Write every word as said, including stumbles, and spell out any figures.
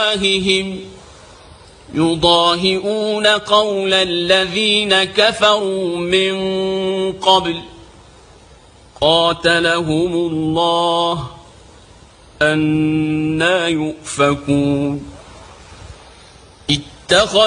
أفواههم يضاهئون قول الذين كفروا من قبل قاتلهم الله أنى يؤفكون اتخذوا